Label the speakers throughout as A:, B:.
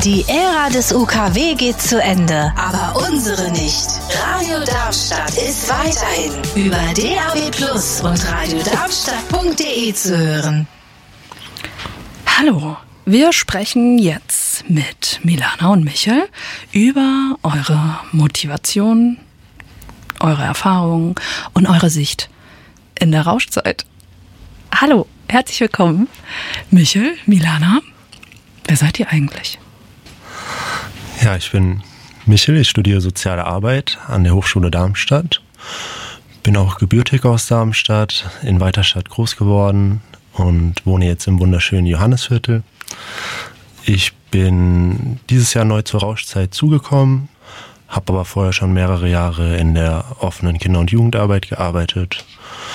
A: Die Ära des UKW geht zu Ende, aber unsere nicht. Radio Darmstadt ist weiterhin über DAB+ und radiodarmstadt.de zu hören.
B: Hallo, wir sprechen jetzt mit Milana und Michel über eure Motivation, eure Erfahrungen und eure Sicht in der Rauschzeit. Hallo, herzlich willkommen. Michel, Milana, wer seid ihr eigentlich?
C: Ja, ich bin Michel, ich studiere Soziale Arbeit an der Hochschule Darmstadt. Bin auch gebürtig aus Darmstadt, in Weiterstadt groß geworden und wohne jetzt im wunderschönen Johannisviertel. Ich bin dieses Jahr neu zur Rauschzeit zugekommen, habe aber vorher schon mehrere Jahre in der offenen Kinder- und Jugendarbeit gearbeitet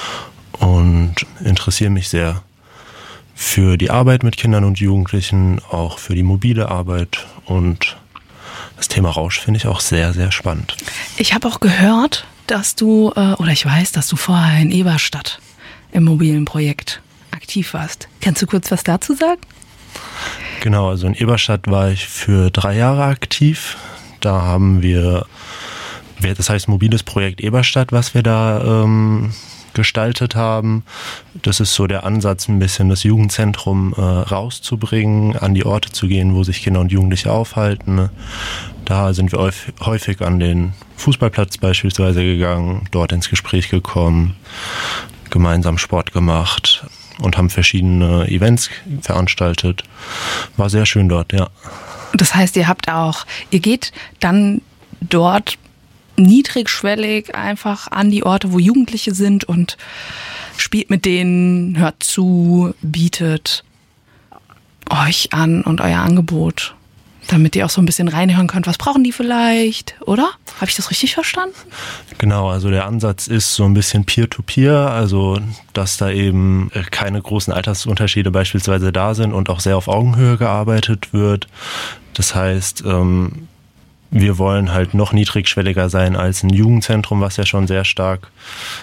C: und interessiere mich sehr für die Arbeit mit Kindern und Jugendlichen, auch für die mobile Arbeit, und das Thema Rausch finde ich auch sehr, sehr spannend.
B: Ich habe auch gehört, dass du, oder ich weiß, dass du vorher in Eberstadt im mobilen Projekt aktiv warst. Kannst du kurz was dazu sagen?
C: Genau, also in Eberstadt war ich für 3 Jahre aktiv. Da haben wir, das heißt mobiles Projekt Eberstadt, was wir da gestaltet haben. Das ist so der Ansatz, ein bisschen das Jugendzentrum rauszubringen, an die Orte zu gehen, wo sich Kinder und Jugendliche aufhalten. Da sind wir häufig an den Fußballplatz beispielsweise gegangen, dort ins Gespräch gekommen, gemeinsam Sport gemacht und haben verschiedene Events veranstaltet. War sehr schön dort, ja.
B: Das heißt, ihr geht dann dort niedrigschwellig einfach an die Orte, wo Jugendliche sind, und spielt mit denen, hört zu, bietet euch an und euer Angebot, damit ihr auch so ein bisschen reinhören könnt, was brauchen die vielleicht, oder? Habe ich das richtig verstanden?
C: Genau, also der Ansatz ist so ein bisschen Peer-to-Peer, also dass da eben keine großen Altersunterschiede beispielsweise da sind und auch sehr auf Augenhöhe gearbeitet wird. Das heißt, wir wollen halt noch niedrigschwelliger sein als ein Jugendzentrum, was ja schon sehr stark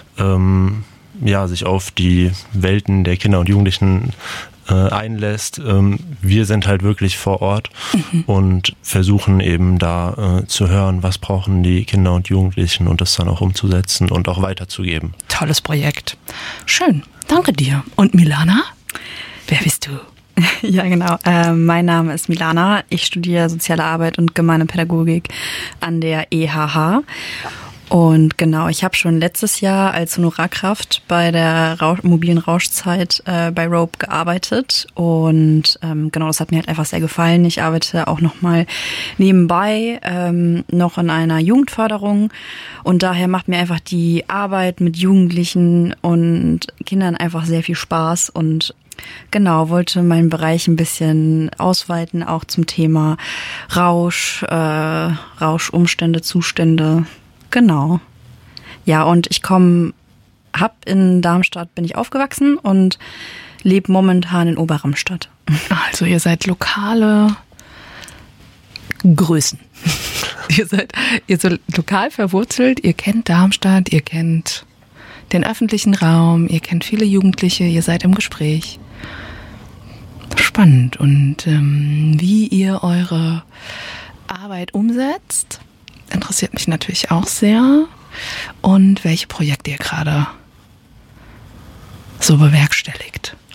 C: sich auf die Welten der Kinder und Jugendlichen einlässt. Wir sind halt wirklich vor Ort und versuchen eben da zu hören, was brauchen die Kinder und Jugendlichen, und das dann auch umzusetzen und auch weiterzugeben.
B: Tolles Projekt. Schön, danke dir. Und Milana, wer bist du?
D: Ja, genau. Mein Name ist Milana. Ich studiere Soziale Arbeit und Gemeine Pädagogik an der EHH. Und genau, ich habe schon letztes Jahr als Honorarkraft bei der mobilen Rauschzeit bei Rope gearbeitet. Und genau, das hat mir halt einfach sehr gefallen. Ich arbeite auch nochmal nebenbei noch in einer Jugendförderung. Und daher macht mir einfach die Arbeit mit Jugendlichen und Kindern einfach sehr viel Spaß. Und genau, wollte meinen Bereich ein bisschen ausweiten, auch zum Thema Rausch, Rauschumstände, Zustände. Genau. Ja, und in Darmstadt bin ich aufgewachsen und lebe momentan in Oberramstadt.
B: Also ihr seid lokale Größen. Ihr seid lokal verwurzelt, ihr kennt Darmstadt, ihr kennt den öffentlichen Raum, ihr kennt viele Jugendliche, ihr seid im Gespräch. Spannend. Und wie ihr eure Arbeit umsetzt, interessiert mich natürlich auch sehr. Und welche Projekte ihr gerade so bewerkstelligt.